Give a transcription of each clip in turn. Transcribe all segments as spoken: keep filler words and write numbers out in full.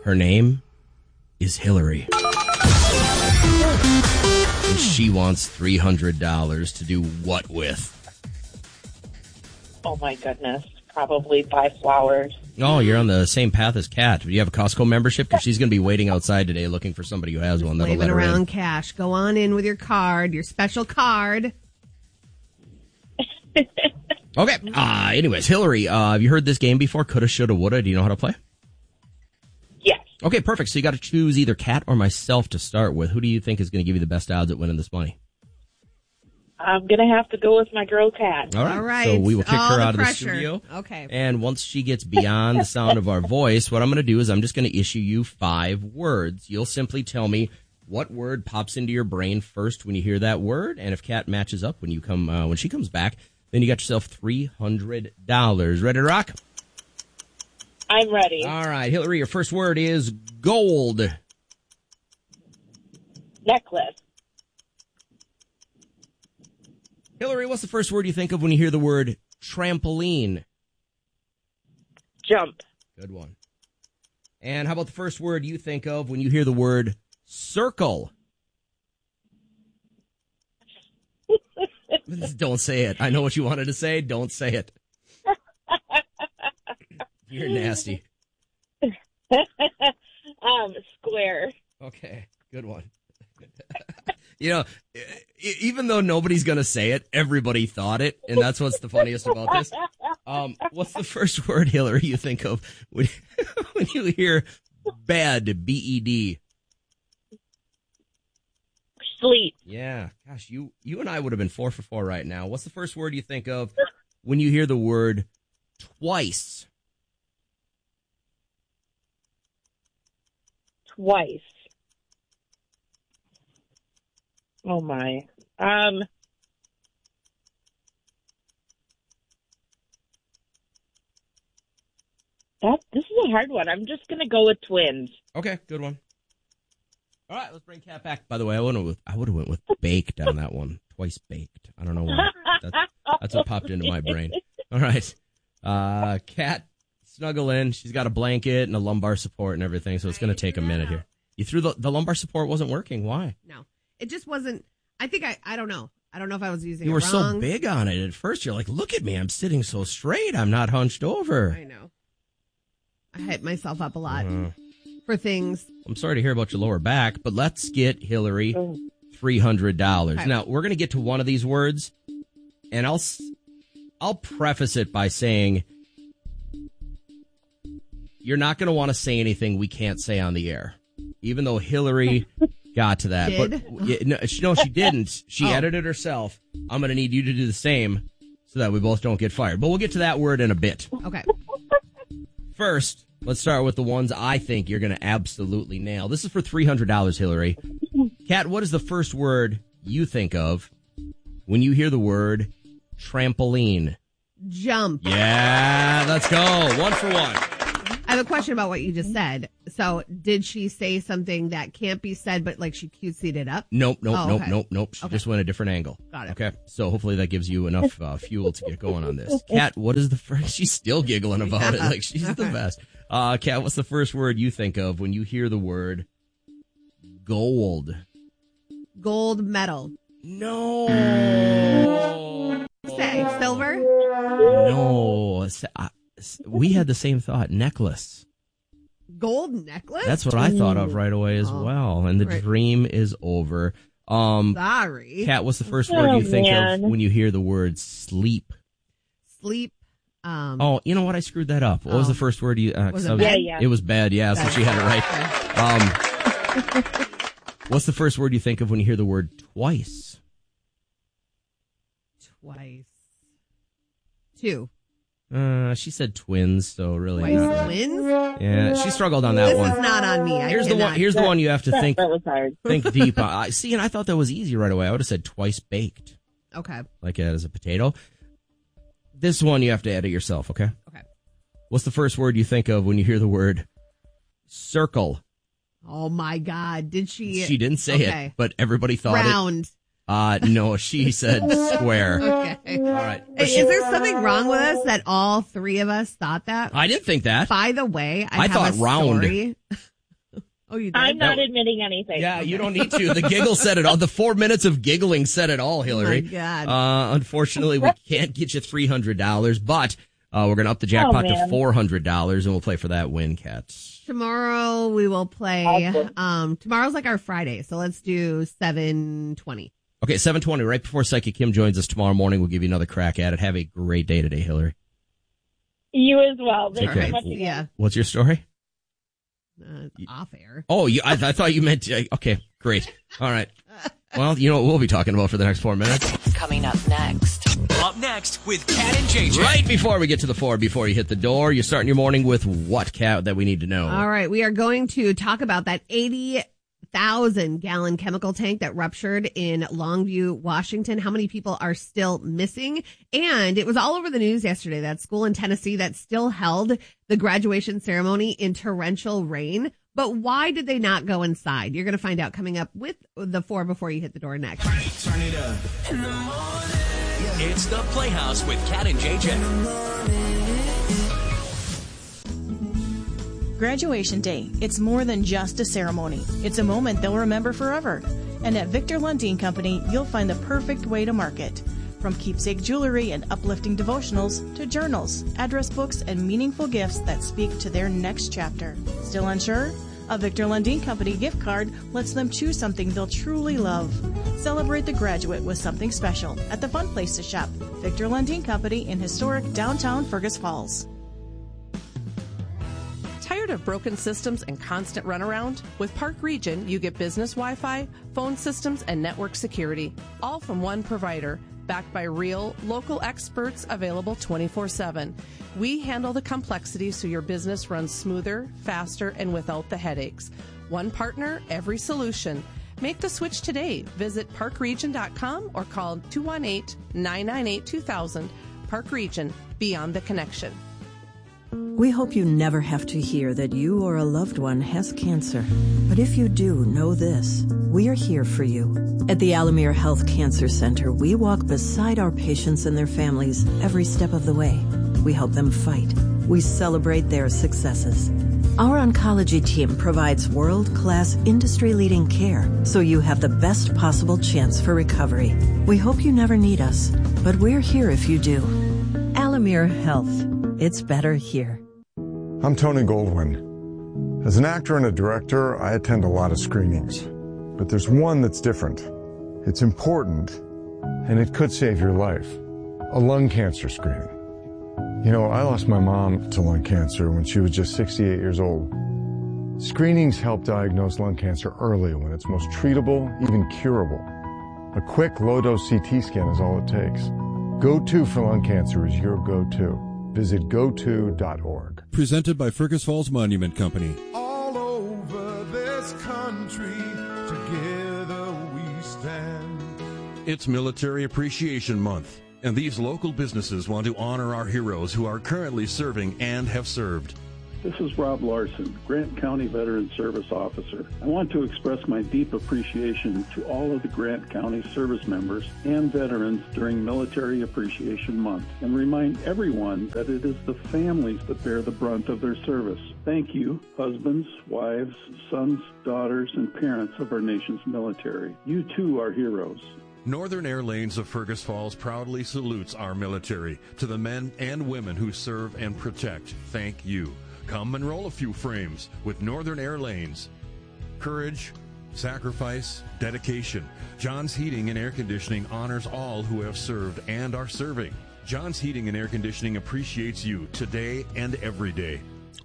Her name is Hillary. And she wants three hundred dollars to do what with? Oh, my goodness. Probably buy flowers. Oh, you're on the same path as Kat. Do you have a Costco membership? Because she's going to be waiting outside today looking for somebody who has one. That'll let her around in. cash. Go on in with your card, your special card. Okay. Uh, anyways, Hillary, uh, have you heard this game before? Coulda, shoulda, woulda. Do you know how to play? Yes. Okay, perfect. So you got to choose either Kat or myself to start with. Who do you think is going to give you the best odds at winning this money? I'm going to have to go with my girl, Kat. All right. All right. So we will kick All her the out of the pressure. studio. Okay. And once she gets beyond the sound of our voice, what I'm going to do is I'm just going to issue you five words. You'll simply tell me what word pops into your brain first when you hear that word. And if Kat matches up when you come, uh, when she comes back, then you got yourself three hundred dollars. Ready to rock? I'm ready. All right. Hillary, your first word is gold. Necklace. Hillary, what's the first word you think of when you hear the word trampoline? Jump. Good one. And how about the first word you think of when you hear the word circle? Don't say it. I know what you wanted to say. Don't say it. You're nasty. um, square. Okay, good one. You know, even though nobody's going to say it, everybody thought it, and that's what's the funniest about this. Um, what's the first word, Hillary, you think of when, when you hear bed, B E D? Sleep. Yeah, gosh, you, you and I would have been four for four right now. What's the first word you think of when you hear the word twice? Twice. Oh, my. Um, that, this is a hard one. I'm just going to go with twins. Okay, good one. All right, let's bring Kat back. By the way, I would have with, I would have went with baked on that one. Twice baked. I don't know why. That's, that's what popped into my brain. All right. Uh, Kat, snuggle in. She's got a blanket and a lumbar support and everything, so it's going to take a minute here. You threw the, the lumbar support wasn't working. Why? No. It just wasn't. I think I, I don't know. I don't know if I was using you it were wrong. so big on it at first. You're like, look at me. I'm sitting so straight. I'm not hunched over. I know. I hype myself up a lot Uh, for things. I'm sorry to hear about your lower back, but let's get Hillary three hundred dollars. Okay. Now, we're going to get to one of these words, and I'll s- I'll preface it by saying you're not going to want to say anything we can't say on the air, even though Hillary got to that. Did? But yeah, no, she, no, she didn't. She Oh. edited herself. I'm going to need you to do the same so that we both don't get fired. But we'll get to that word in a bit. Okay. First, let's start with the ones I think you're going to absolutely nail. This is for three hundred dollars, Hillary. Kat, what is the first word you think of when you hear the word trampoline? Jump. Yeah, let's go. One for one. I have a question about what you just said. So, did she say something that can't be said, but like she cutesied it up? Nope, nope, Oh, nope, okay. nope, nope. She Okay. just went a different angle. Got it. Okay, so hopefully that gives you enough uh, fuel to get going on this. Kat, what is the first? She's still giggling about it like she's the best. Uh, Kat, what's the first word you think of when you hear the word gold? Gold medal. No. Say silver. No. S- I- s- We had the same thought. Necklace. Gold necklace. That's what I thought of right away as Oh. well. And the Right. dream is over. Um, Sorry. Kat, what's the first word Oh, you think man. of when you hear the word sleep? Sleep. Um, Oh, you know what? I screwed that up. What was Oh. the first word you? Uh, 'cause Was it I was- bed? Yeah, yeah. It was bed. Yeah, so she had it right. Um, what's the first word you think of when you hear the word twice? Twice. Two. Uh, she said twins, so really. Twice not- twins. Yeah, she struggled on that This one. is not on me. I Here's the cannot. one. Here's the one you have to That, think that was hard. think deep. on. I see, and I thought that was easy right away. I would have said twice baked, Okay. like it as a potato. This one you have to edit yourself. Okay. Okay. What's the first word you think of when you hear the word circle? Oh my God! Did she? She didn't say okay. it, but everybody thought it. Round. Uh, no, she said square. Okay. All right. Hey, is there something wrong with us that all three of us thought that? I didn't think that. By the way, I, I have thought a round. story. Oh, you did? I'm not No. admitting anything. Yeah, you don't need to. The giggle said it all. The four minutes of giggling said it all, Hillary. Oh, my God. Uh, unfortunately, we can't get you three hundred dollars, but uh, we're going to up the jackpot Oh, to man. four hundred dollars, and we'll play for that win, Cats. Tomorrow we will play. Awesome. Um, tomorrow's like our Friday, so let's do seven twenty. Okay, seven twenty, right before Psychic Kim joins us tomorrow morning. We'll give you another crack at it. Have a great day today, Hillary. You as well. Take Thank care. you so much again. Yeah, What's your story? uh, it's off air. Oh, you, I, I thought you meant, uh, okay, great. All right. Well, you know what we'll be talking about for the next four minutes? Coming up next. Up next with Cat and J J. Right before we get to the four, before you hit the door, you're starting your morning with what, Cat, that we need to know? All right, we are going to talk about that eighty thousand gallon chemical tank that ruptured in Longview, Washington. How many people are still missing? And it was all over the news yesterday, that school in Tennessee that still held the graduation ceremony in torrential rain. But why did they not go inside? You're going to find out coming up with the four before you hit the door next. Turn it up. In the morning. It's the Playhouse with Cat and J J. Graduation Day. It's more than just a ceremony. It's a moment they'll remember forever. And at Victor Lundeen Company, you'll find the perfect way to mark it. From keepsake jewelry and uplifting devotionals to journals, address books, and meaningful gifts that speak to their next chapter. Still unsure? A Victor Lundeen Company gift card lets them choose something they'll truly love. Celebrate the graduate with something special at the fun place to shop, Victor Lundeen Company in historic downtown Fergus Falls. Tired of broken systems and constant runaround? With Park Region, you get business Wi-Fi, phone systems, and network security, all from one provider, backed by real, local experts available twenty-four seven. We handle the complexity so your business runs smoother, faster, and without the headaches. One partner, every solution. Make the switch today. Visit park region dot com or call two one eight, nine nine eight, two thousand. Park Region, beyond the connection. We hope you never have to hear that you or a loved one has cancer. But if you do, know this. We are here for you. At the Alamere Health Cancer Center, we walk beside our patients and their families every step of the way. We help them fight. We celebrate their successes. Our oncology team provides world-class, industry-leading care, so you have the best possible chance for recovery. We hope you never need us, but we're here if you do. Alamere Health. It's better here. I'm Tony Goldwyn. As an actor and a director, I attend a lot of screenings. But there's one that's different. It's important, and it could save your life. A lung cancer screening. You know, I lost my mom to lung cancer when she was just sixty-eight years old. Screenings help diagnose lung cancer early when it's most treatable, even curable. A quick, low-dose C T scan is all it takes. Go-To for lung cancer is your go-to. Visit go to dot org. Presented by Fergus Falls Monument Company. All over this country, together we stand. It's Military Appreciation Month, and these local businesses want to honor our heroes who are currently serving and have served. This is Rob Larson, Grant County Veteran Service Officer. I want to express my deep appreciation to all of the Grant County service members and veterans during Military Appreciation Month, and remind everyone that it is the families that bear the brunt of their service. Thank you, husbands, wives, sons, daughters, and parents of our nation's military. You too are heroes. Northern Air Lanes of Fergus Falls proudly salutes our military. To the men and women who serve and protect, thank you. Come and roll a few frames with Northern Air Lanes. Courage, sacrifice, dedication. John's Heating and Air Conditioning honors all who have served and are serving. John's Heating and Air Conditioning appreciates you today and every day.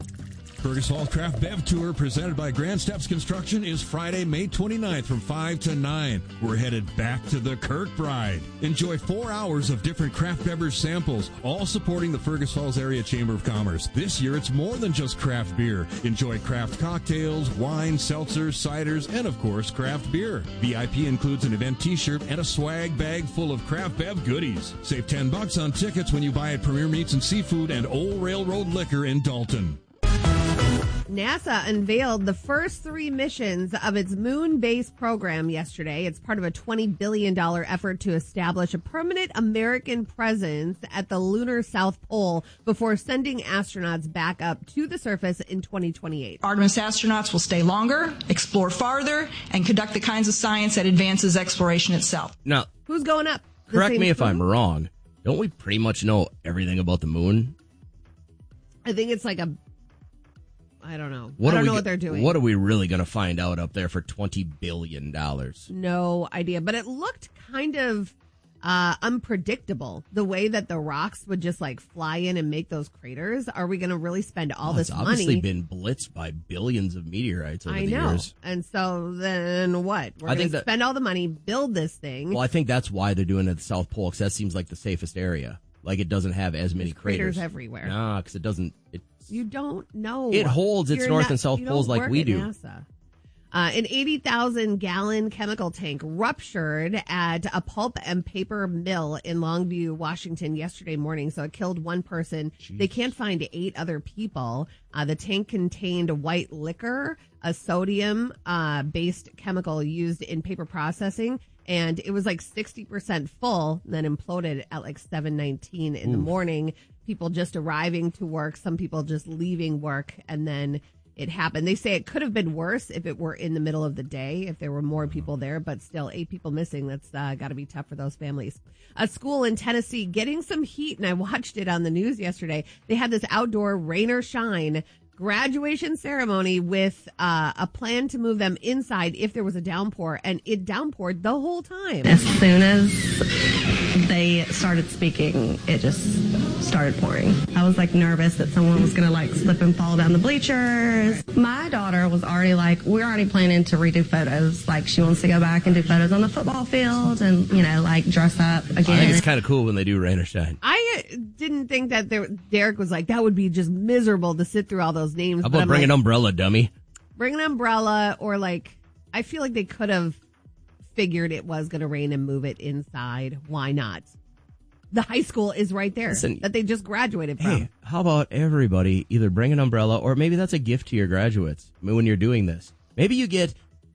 Fergus Falls Craft Bev Tour, presented by Grand Steps Construction, is Friday, May twenty-ninth from five to nine. We're headed back to the Kirkbride. Enjoy four hours of different craft beverage samples, all supporting the Fergus Falls Area Chamber of Commerce. This year, it's more than just craft beer. Enjoy craft cocktails, wine, seltzers, ciders, and, of course, craft beer. V I P includes an event t-shirt and a swag bag full of craft bev goodies. Save ten bucks on tickets when you buy at Premier Meats and Seafood and Old Railroad Liquor in Dalton. NASA unveiled the first three missions of its moon base program yesterday. It's part of a twenty billion dollars effort to establish a permanent American presence at the lunar South Pole before sending astronauts back up to the surface in twenty twenty-eight. Artemis astronauts will stay longer, explore farther, and conduct the kinds of science that advances exploration itself. Now, who's going up? The correct same me if crew? I'm wrong. Don't we pretty much know everything about the moon? I think it's like a, I don't know. What I don't we, know what they're doing. What are we really going to find out up there for twenty billion dollars? No idea. But it looked kind of uh, unpredictable, the way that the rocks would just like fly in and make those craters. Are we going to really spend all Oh, this it's obviously money? been blitzed by billions of meteorites over I the know. years. And so then what? We're I going think to that- spend all the money, build this thing. Well, I think that's why they're doing it at the South Pole, because that seems like the safest area. Like, it doesn't have as many There's craters craters. everywhere. Nah, because it doesn't. It, You don't know. It holds its You're north not- and south you poles don't like work we at do. NASA. Uh, an eighty thousand gallon chemical tank ruptured at a pulp and paper mill in Longview, Washington yesterday morning. So it killed one person. Jeez. They can't find eight other people. Uh, the tank contained white liquor, a sodium uh, based chemical used in paper processing. And it was like sixty percent full, then imploded at like seven nineteen in the Oof. morning. People just arriving to work, some people just leaving work, and then it happened. They say it could have been worse if it were in the middle of the day, if there were more people there, but still eight people missing. That's uh, got to be tough for those families. A school in Tennessee getting some heat, and I watched it on the news yesterday. They had this outdoor rain or shine graduation ceremony with uh, a plan to move them inside if there was a downpour, and it downpoured the whole time. As soon as they started speaking, it just started pouring. I was like nervous that someone was going to like slip and fall down the bleachers. My daughter was already like, we're already planning to redo photos. Like she wants to go back and do photos on the football field and, you know, like dress up again. I think it's kind of cool when they do rain or shine. I uh, didn't think that there, Derek was like, that would be just miserable to sit through all those names. How but about I'm bring like, an umbrella, dummy? Bring an umbrella, or like, I feel like they could have figured it was going to rain and move it inside. Why not? The high school is right there Listen, that they just graduated from. Hey, how about everybody either bring an umbrella, or maybe that's a gift to your graduates when you're doing this. Maybe you get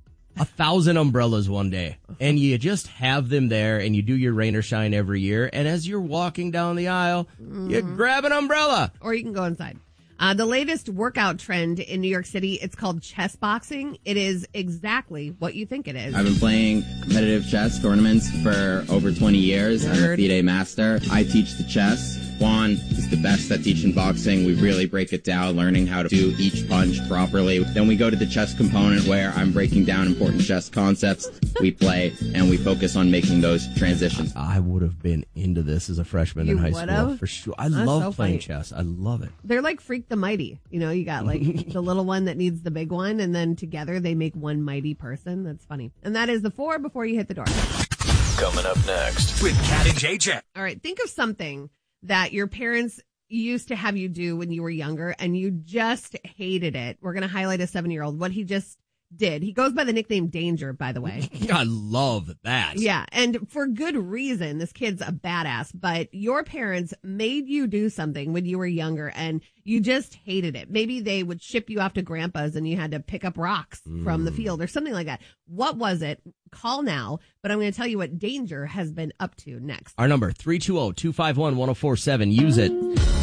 a thousand umbrellas one day and you just have them there and you do your rain or shine every year. And as you're walking down the aisle, Mm-hmm. you grab an umbrella. Or you can go inside. Uh, the latest workout trend in New York City, it's called chess boxing. It is exactly what you think it is. I've been playing competitive chess tournaments for over twenty years. I'm a Nerd. FIDE master. I teach the chess. Juan is the best at teaching boxing. We really break it down, learning how to do each punch properly. Then we go to the chess component where I'm breaking down important chess concepts. We play and we focus on making those transitions. I would have been into this as a freshman You in high would've? school for sure. I That's love so playing funny. chess. I love it. They're like Freak the Mighty. You know, you got like the little one that needs the big one, and then together they make one mighty person. That's funny. And that is the four before you hit the door. Coming up next with Cat and J J. All right, think of something that your parents used to have you do when you were younger and you just hated it. We're going to highlight a seven-year-old, what he just did. He goes by the nickname Danger, by the way. I love that. Yeah, and for good reason. This kid's a badass, but your parents made you do something when you were younger and you just hated it. Maybe they would ship you off to grandpa's and you had to pick up rocks from the field or something like that. What was it? Call now, but I'm going to tell you what Danger has been up to next. Our number, three two zero, two five one, one zero four seven. Use it.